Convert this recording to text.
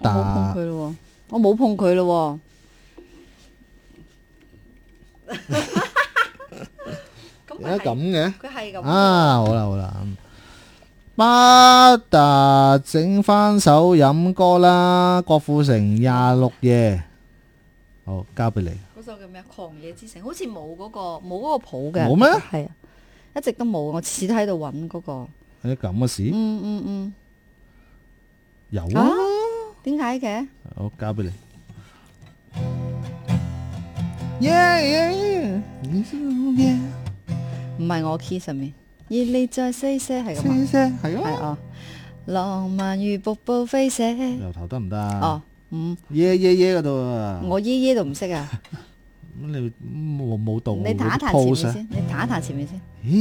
打佢咯，我冇碰佢咯。咁點解咁嘅？ 佢係咁啊，好啦好啦，巴達整翻首飲歌啦，郭富城26夜，好交俾你。 嗰首叫咩？狂野之城，好似冇嗰個譜嘅。 冇咩？ 係啊，一直都冇，我次次喺度揾嗰個。 有啲咁嘅事？有啊， 點解嘅？ 好交俾你。Yeah， 唔係我 key 上面，而你再 say 係咁啊？ 係係啊，浪漫如瀑布飛瀉。 由頭得唔得啊？ 哦， 耶耶耶嗰度啊！ 我耶都唔識啊！ 咁你冇到你彈一彈前面先，你彈一彈前面先。